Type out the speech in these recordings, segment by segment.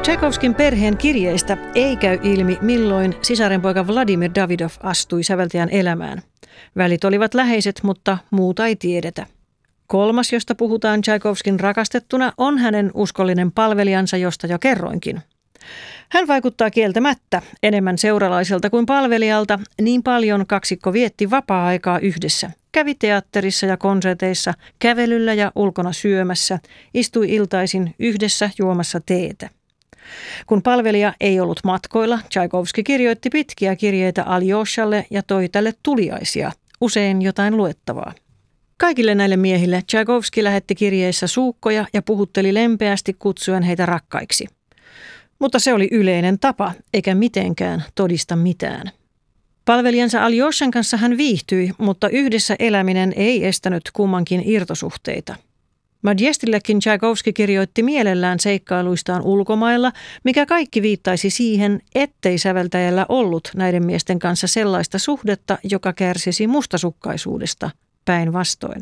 Tchaikovskin perheen kirjeistä ei käy ilmi, milloin sisarenpoika Vladimir Davidov astui säveltäjän elämään. Välit olivat läheiset, mutta muuta ei tiedetä. Kolmas, josta puhutaan Tchaikovskin rakastettuna, on hänen uskollinen palvelijansa, josta jo kerroinkin. Hän vaikuttaa kieltämättä enemmän seuralaiselta kuin palvelijalta, niin paljon kaksikko vietti vapaa-aikaa yhdessä. Kävi teatterissa ja konserteissa, kävelyllä ja ulkona syömässä, istui iltaisin yhdessä juomassa teetä. Kun palvelija ei ollut matkoilla, Tchaikovsky kirjoitti pitkiä kirjeitä Aljoshalle ja toi tälle tuliaisia, usein jotain luettavaa. Kaikille näille miehille Tchaikovsky lähetti kirjeissä suukkoja ja puhutteli lempeästi kutsuen heitä rakkaiksi. Mutta se oli yleinen tapa, eikä mitenkään todista mitään. Palvelijansa Aljoshan kanssa hän viihtyi, mutta yhdessä eläminen ei estänyt kummankin irtosuhteita. Madjestillekin Tchaikovsky kirjoitti mielellään seikkailuistaan ulkomailla, mikä kaikki viittaisi siihen, ettei säveltäjällä ollut näiden miesten kanssa sellaista suhdetta, joka kärsisi mustasukkaisuudesta, päinvastoin.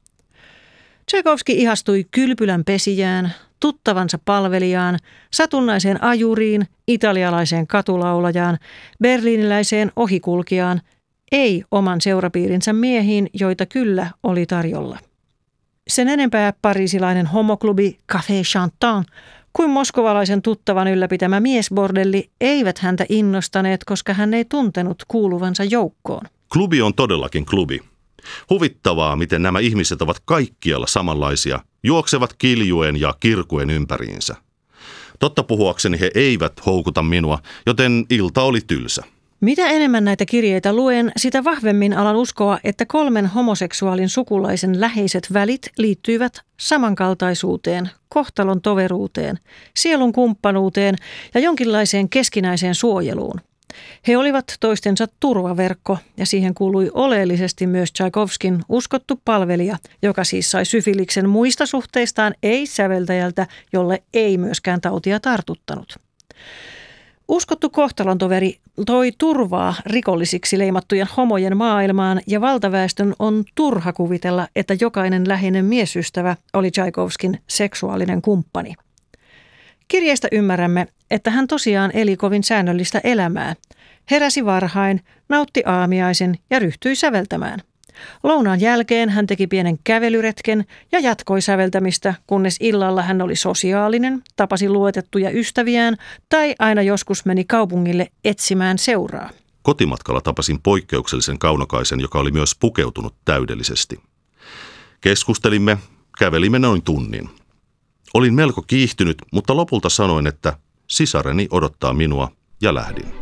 Tchaikovsky ihastui kylpylän pesijään, tuttavansa palvelijaan, satunnaiseen ajuriin, italialaiseen katulaulajaan, berliiniläiseen ohikulkijaan, ei oman seurapiirinsä miehiin, joita kyllä oli tarjolla. Sen enempää pariisilainen homoklubi Café Chantant kuin moskovalaisen tuttavan ylläpitämä miesbordelli eivät häntä innostaneet, koska hän ei tuntenut kuuluvansa joukkoon. Klubi on todellakin klubi. Huvittavaa, miten nämä ihmiset ovat kaikkialla samanlaisia, juoksevat kiljuen ja kirkuen ympäriinsä. Totta puhuakseni he eivät houkuta minua, joten ilta oli tylsä. Mitä enemmän näitä kirjeitä luen, sitä vahvemmin alan uskoa, että kolmen homoseksuaalin sukulaisen läheiset välit liittyivät samankaltaisuuteen, kohtalon toveruuteen, sielun kumppanuuteen ja jonkinlaiseen keskinäiseen suojeluun. He olivat toistensa turvaverkko ja siihen kuului oleellisesti myös Tchaikovskin uskottu palvelija, joka siis sai syfiliksen muista suhteistaan, ei säveltäjältä, jolle ei myöskään tautia tartuttanut. Uskottu kohtalontoveri toi turvaa rikollisiksi leimattujen homojen maailmaan ja valtaväestön on turha kuvitella, että jokainen läheinen miesystävä oli Tchaikovskin seksuaalinen kumppani. Kirjeestä ymmärrämme, että hän tosiaan eli kovin säännöllistä elämää. Heräsi varhain, nautti aamiaisen ja ryhtyi säveltämään. Lounaan jälkeen hän teki pienen kävelyretken ja jatkoi säveltämistä, kunnes illalla hän oli sosiaalinen, tapasi luotettuja ystäviään tai aina joskus meni kaupungille etsimään seuraa. Kotimatkalla tapasin poikkeuksellisen kaunokaisen, joka oli myös pukeutunut täydellisesti. Keskustelimme, kävelimme noin tunnin. Olin melko kiihtynyt, mutta lopulta sanoin, että sisareni odottaa minua ja lähdin.